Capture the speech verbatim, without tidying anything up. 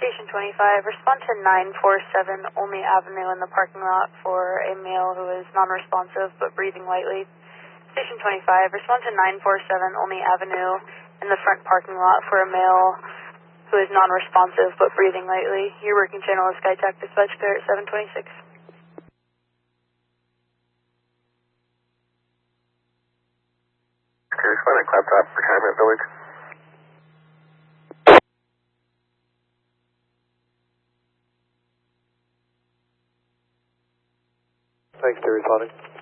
Station twenty-five, respond to nine four seven Olney Avenue in the parking lot for a male who is non-responsive but breathing lightly. Station twenty-five, respond to nine four seven Olney Avenue in the front parking lot for a male who is non-responsive but breathing lightly. Your working channel is SkyTac Dispatch Clear at seven twenty-six. Clear, find a Claptrap Retirement Village. Thanks, Terry, responding.